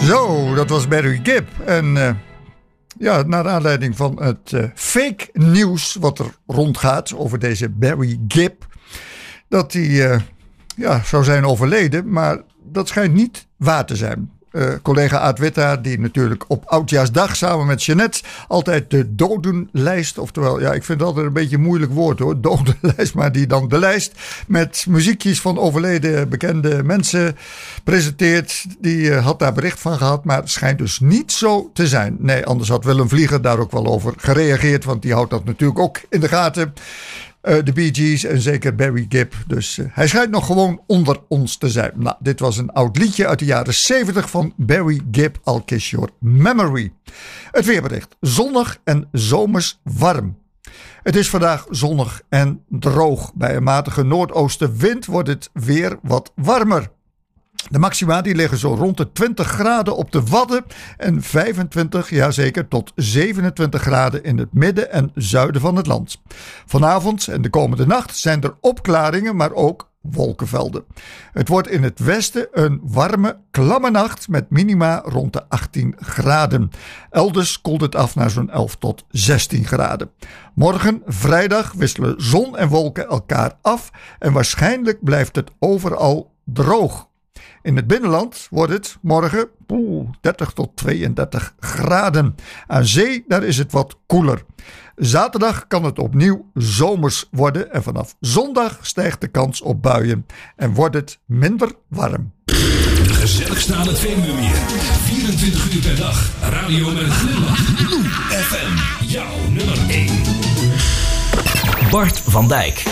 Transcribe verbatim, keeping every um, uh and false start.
Zo, dat was Barry Gibb. En uh, ja, naar aanleiding van het uh, fake nieuws wat er rondgaat over deze Barry Gibb. Dat hij uh, ja, zou zijn overleden, maar dat schijnt niet waar te zijn. Uh, collega Aad Witta, die natuurlijk op Oudjaarsdag samen met Jeanette altijd de dodenlijst, oftewel, ja, ik vind het altijd een beetje een moeilijk woord hoor, dodenlijst, maar die dan de lijst met muziekjes van overleden bekende mensen presenteert. Die uh, had daar bericht van gehad, maar het schijnt dus niet zo te zijn. Nee, anders had Willem Vlieger daar ook wel over gereageerd, want die houdt dat natuurlijk ook in de gaten. Uh, de Bee Gees en zeker Barry Gibb. Dus uh, hij schijnt nog gewoon onder ons te zijn. Nou, dit was een oud liedje uit de jaren zeventig van Barry Gibb, I'll Kiss Your Memory. Het weerbericht. Zonnig en zomers warm. Het is vandaag zonnig en droog. Bij een matige noordoostenwind wordt het weer wat warmer. De maxima die liggen zo rond de twintig graden op de Wadden en vijfentwintig, ja zeker tot zevenentwintig graden in het midden en zuiden van het land. Vanavond en de komende nacht zijn er opklaringen, maar ook wolkenvelden. Het wordt in het westen een warme, klamme nacht met minima rond de achttien graden. Elders koelt het af naar zo'n elf tot zestien graden. Morgen, vrijdag, wisselen zon en wolken elkaar af en waarschijnlijk blijft het overal droog. In het binnenland wordt het morgen poeh, dertig tot tweeëndertig graden. Aan zee daar is het wat koeler. Zaterdag kan het opnieuw zomers worden en vanaf zondag stijgt de kans op buien en wordt het minder warm. De gezelligste aan het Veluwemeer. vierentwintig uur per dag. Radio met een glimlach. F M, jouw nummer één. Bart van Dijk.